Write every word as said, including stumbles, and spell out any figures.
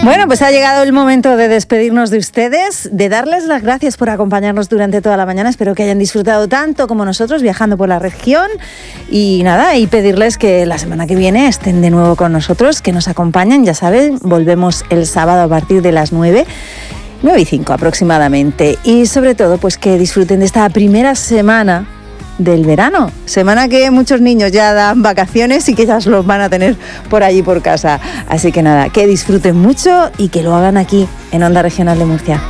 Bueno, pues ha llegado el momento de despedirnos de ustedes, de darles las gracias por acompañarnos durante toda la mañana. Espero que hayan disfrutado tanto como nosotros viajando por la región. Y nada, y pedirles que la semana que viene estén de nuevo con nosotros, que nos acompañen. Ya saben, volvemos el sábado a partir de las nueve. nueve y cinco aproximadamente. Y sobre todo, pues que disfruten de esta primera semana del verano, semana que muchos niños ya dan vacaciones y que ya los van a tener por allí por casa. Así que nada, que disfruten mucho y que lo hagan aquí en Onda Regional de Murcia.